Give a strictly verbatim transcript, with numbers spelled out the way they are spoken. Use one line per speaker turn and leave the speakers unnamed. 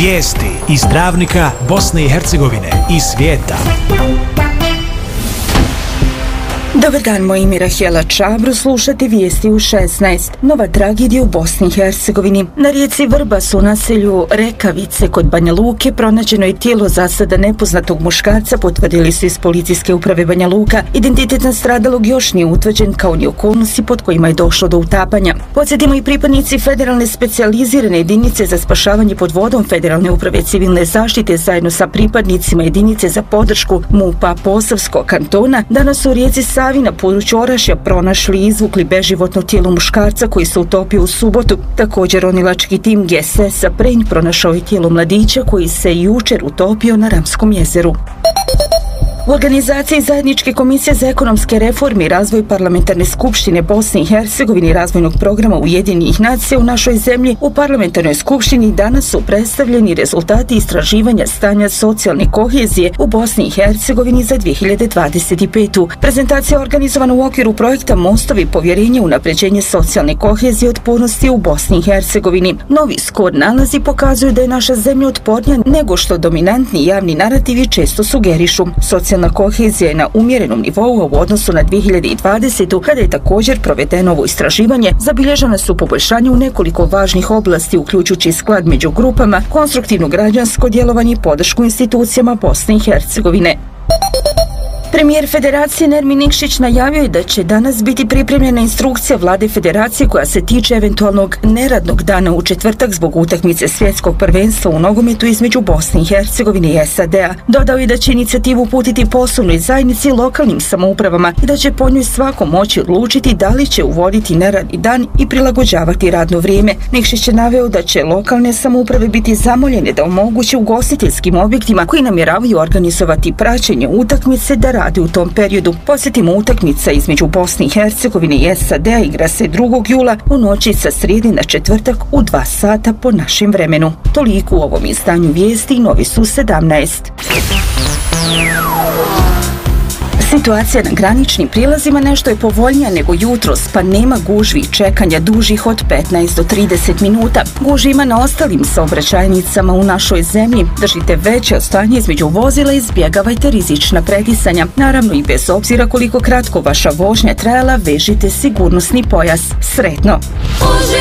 Vijesti iz Travnika, Bosne i Hercegovine i svijeta.
Dobar dan, moje ime je Rahela Čabro, slušate vijesti u šesnaest. Nova tragedija u Bosni i Hercegovini. Na rijeci Vrbas u naselju Rekavice kod Banja Luke pronađeno je tijelo za sada nepoznatog muškarca, potvrdili su iz policijske uprave Banja Luka. Identitet nastradalog još nije utvrđen, kao ni okolnosti pod kojima je došlo do utapanja. Podsjetimo, i pripadnici federalne specijalizirane jedinice za spašavanje pod vodom Federalne uprave civilne zaštite zajedno sa pripadnicima jedinice za podršku MUP-a Posavskog kantona danas u rijeci Savi na području Orašja pronašli i izvukli beživotno tijelo muškarca koji se utopio u subotu. Također ronilački tim G S S-a Prenj pronašao je tijelo mladića koji se jučer utopio na Ramskom jezeru. U organizaciji Zajedničke komisije za ekonomske reforme i razvoj Parlamentarne skupštine Bosne i Hercegovine i razvojnog programa Ujedinjenih nacija u našoj zemlji u Parlamentarnoj skupštini danas su predstavljeni rezultati istraživanja stanja socijalne kohezije u Bosni i Hercegovini za dvije hiljade dvadeset petu. Prezentacija je organizovana u okviru projekta Mostovi povjerenja u unapređenje socijalne kohezije i otpornosti u Bosni i Hercegovini. Novi skor nalazi pokazuju da je naša zemlja otpornija nego što dominantni javni narativi često sugerišu. Socijalna kohezija je na umjerenom nivou u odnosu na dvije hiljade dvadesetu. Kada je također provedeno ovo istraživanje, zabilježena su poboljšanja u nekoliko važnih oblasti, uključujući sklad među grupama, konstruktivno građansko djelovanje i podršku institucijama Bosne i Hercegovine. Premijer Federacije Nermin Nikšić najavio je da će danas biti pripremljena instrukcija vlade Federacije koja se tiče eventualnog neradnog dana u četvrtak zbog utakmice svjetskog prvenstva u nogometu između Bosne i Hercegovine i S A D-a. Dodao je da će inicijativu uputiti poslovnoj zajednici i lokalnim samoupravama i da će po njoj svako moći odlučiti da li će uvoditi neradni dan i prilagođavati radno vrijeme. Nikšić je naveo da će lokalne samouprave biti zamoljene da omoguće ugostiteljskim objektima koji namjeravaju organizovati praćenje utakmice da radi u tom periodu. Posjetimo, utakmica između Bosne i Hercegovine i S A D-a igra se drugog jula u noći sa srijede na četvrtak u dva sata po našem vremenu. Toliko u ovom izdanju vijesti i Novi su sedamnaest. Situacija na graničnim prilazima nešto je povoljnija nego jutros, pa nema gužvi i čekanja dužih od petnaest do trideset minuta. Gužvi ima na ostalim saobraćajnicama u našoj zemlji. Držite veće odstojanje između vozila i izbjegavajte rizična pretisanja. Naravno, i bez obzira koliko kratko vaša vožnja trajala, vežite sigurnosni pojas. Sretno!